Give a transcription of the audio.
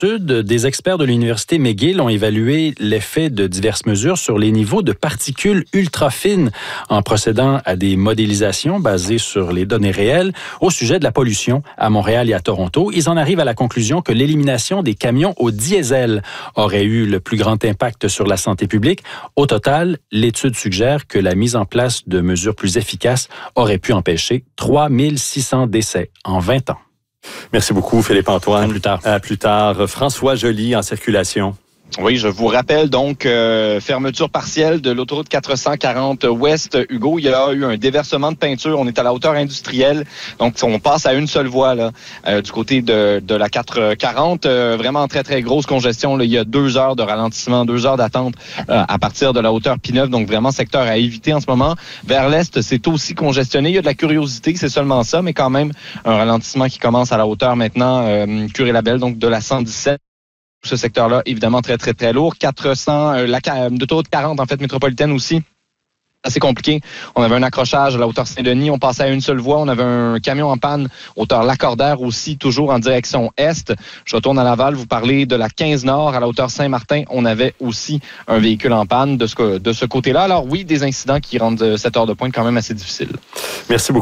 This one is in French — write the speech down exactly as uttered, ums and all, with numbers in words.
Des experts de l'Université McGill ont évalué l'effet de diverses mesures sur les niveaux de particules ultra fines en procédant à des modélisations basées sur les données réelles au sujet de la pollution à Montréal et à Toronto. Ils en arrivent à la conclusion que l'élimination des camions au diesel aurait eu le plus grand impact sur la santé publique. Au total, l'étude suggère que la mise en place de mesures plus efficaces aurait pu empêcher trois mille six cents décès en vingt ans. Merci beaucoup, Philippe-Antoine. À plus tard. À plus tard. François Joly en circulation. Oui, je vous rappelle donc euh, fermeture partielle de l'autoroute quatre cent quarante ouest. Hugo, il y a eu un déversement de peinture. On est à la hauteur industrielle, donc on passe à une seule voie là, euh, du côté de, de la quatre cent quarante. Euh, vraiment très très grosse congestion. Là. Il y a deux heures de ralentissement, deux heures d'attente euh, à partir de la hauteur P neuf. Donc vraiment secteur à éviter en ce moment. Vers l'est, c'est aussi congestionné. Il y a de la curiosité, c'est seulement ça, mais quand même un ralentissement qui commence à la hauteur maintenant euh, Curé-Labelle, donc de la cent dix-sept. Ce secteur-là, évidemment, très, très, très lourd. quatre cents, euh, la d'autoroute quarante, en fait, métropolitaine aussi. Assez compliqué. On avait un accrochage à la hauteur Saint-Denis. On passait à une seule voie. On avait un camion en panne, hauteur Lacordaire aussi, toujours en direction est. Je retourne à Laval. Vous parlez de la quinze Nord à la hauteur Saint-Martin. On avait aussi un véhicule en panne de ce, de ce côté-là. Alors oui, des incidents qui rendent cette heure de pointe quand même assez difficile. Merci beaucoup.